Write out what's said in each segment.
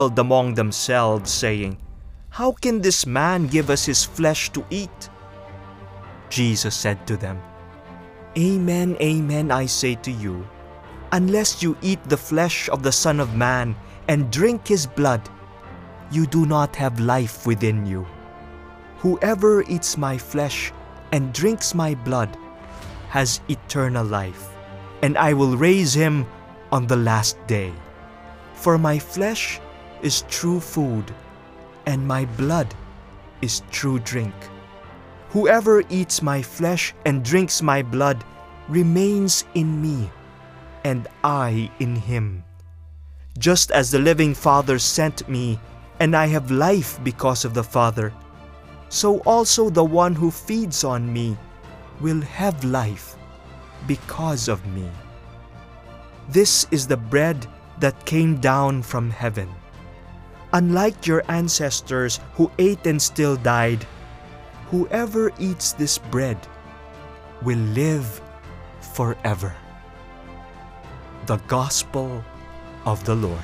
among themselves, saying, "How can this man give us his flesh to eat?" Jesus said to them, "Amen, amen, I say to you, unless you eat the flesh of the Son of Man and drink his blood, you do not have life within you. Whoever eats my flesh and drinks my blood has eternal life, and I will raise him on the last day. For my flesh is true food, and my blood is true drink. Whoever eats my flesh and drinks my blood remains in me, and I in him. Just as the living Father sent me, and I have life because of the Father, so also the one who feeds on me will have life because of me. This is the bread that came down from heaven. Unlike your ancestors who ate and still died, whoever eats this bread will live forever." The Gospel of the Lord.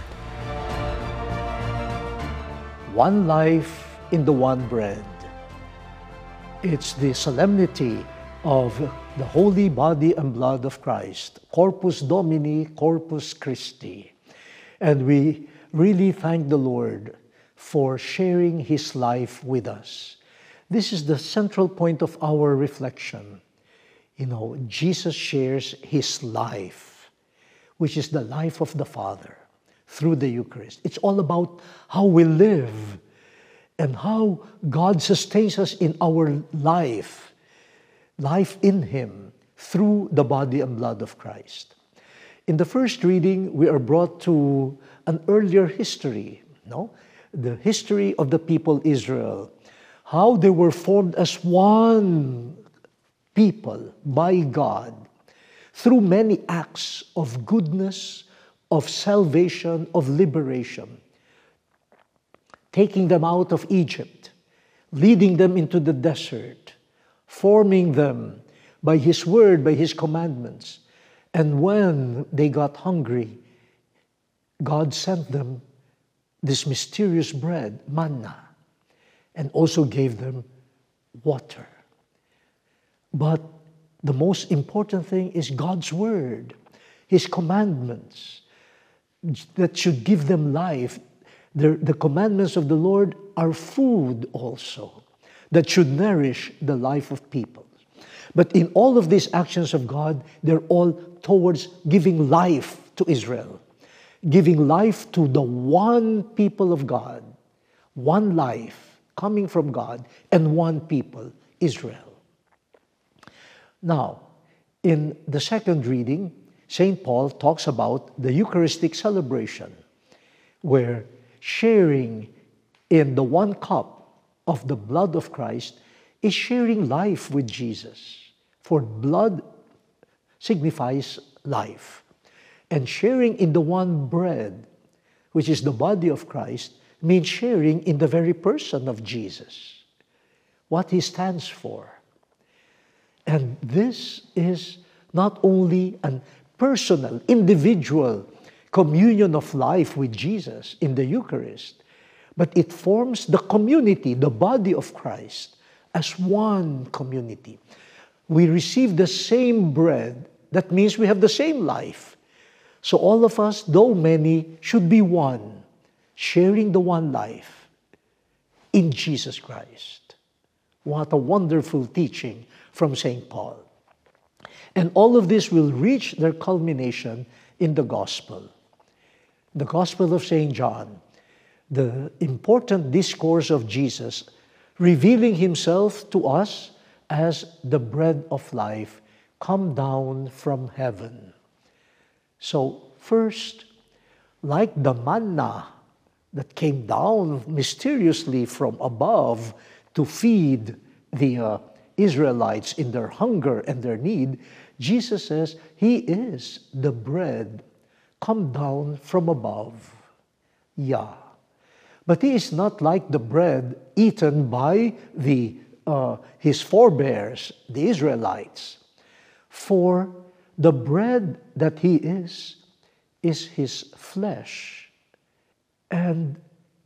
One life in the one bread. It's the solemnity of the holy body and blood of Christ, Corpus Domini, Corpus Christi. And we really thank the Lord for sharing His life with us. This is the central point of our reflection. Jesus shares His life, which is the life of the Father, through the Eucharist. It's all about how we live and how God sustains us in our life in Him, through the body and blood of Christ. In the first reading, we are brought to an earlier history, the history of the people Israel, how they were formed as one people by God through many acts of goodness, of salvation, of liberation, taking them out of Egypt, leading them into the desert, forming them by His word, by His commandments. And when they got hungry, God sent them this mysterious bread, manna, and also gave them water. But the most important thing is God's word, His commandments that should give them life. The commandments of the Lord are food also that should nourish the life of people. But in all of these actions of God, they're all towards giving life to Israel, giving life to the one people of God, one life coming from God, and one people, Israel. Now, in the second reading, St. Paul talks about the Eucharistic celebration, where sharing in the one cup of the blood of Christ is sharing life with Jesus. For blood signifies life. And sharing in the one bread, which is the body of Christ, means sharing in the very person of Jesus, what He stands for. And this is not only a personal, individual communion of life with Jesus in the Eucharist, but it forms the community, the body of Christ, as one community. We receive the same bread. That means we have the same life. So all of us, though many, should be one, sharing the one life in Jesus Christ. What a wonderful teaching from St. Paul. And all of this will reach their culmination in the Gospel. The Gospel of St. John, the important discourse of Jesus, revealing Himself to us as the bread of life come down from heaven. So first, like the manna that came down mysteriously from above to feed the Israelites in their hunger and their need, Jesus says He is the bread come down from above. Yeah. But He is not like the bread eaten by His forebears, the Israelites. For the bread that He is His flesh. And